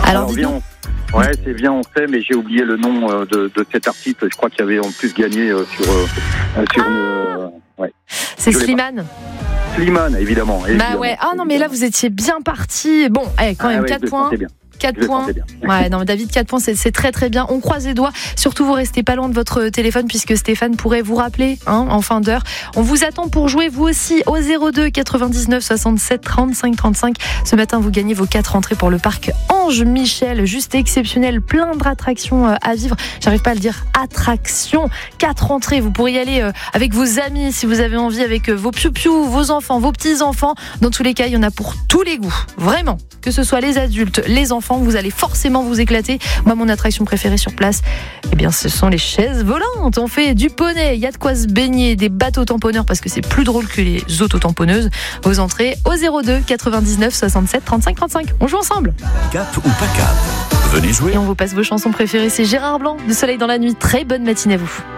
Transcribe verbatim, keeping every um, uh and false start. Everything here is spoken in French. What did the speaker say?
Alors, Alors viens, on... ouais, c'est Viens, on sait, mais j'ai oublié le nom euh, de, de cet artiste. Je crois qu'il y avait en plus gagné euh, sur, euh, sur ah. une. Euh, ouais. C'est Slimane. Slimane, évidemment, évidemment. Bah ouais. Ah non, mais là vous étiez bien parti. Bon, eh, quand même ah ouais, quatre points. quatre points. Ouais, non, David, quatre points, c'est, c'est très très bien. On croise les doigts. Surtout, vous restez pas loin de votre téléphone puisque Stéphane pourrait vous rappeler hein, en fin d'heure. On vous attend pour jouer vous aussi au zéro deux quatre-vingt-dix-neuf soixante-sept trente-cinq trente-cinq. Ce matin, vous gagnez vos quatre entrées pour le parc Ange Michel. Juste exceptionnel, plein d'attractions à vivre. J'arrive pas à le dire. Attractions. Quatre entrées. Vous pourrez y aller avec vos amis si vous avez envie, avec vos piou-piou, vos enfants, vos petits-enfants. Dans tous les cas, il y en a pour tous les goûts. Vraiment. Que ce soit les adultes, les enfants, vous allez forcément vous éclater. Moi, mon attraction préférée sur place, eh bien, ce sont les chaises volantes. On fait du poney, il y a de quoi se baigner, des bateaux tamponneurs parce que c'est plus drôle que les autotamponneuses. Vos entrées au zéro deux quatre-vingt-dix-neuf soixante-sept trente-cinq trente-cinq. On joue ensemble. Cap ou pas cap, venez jouer. Et on vous passe vos chansons préférées. C'est Gérard Blanc de Soleil dans la nuit. Très bonne matinée à vous.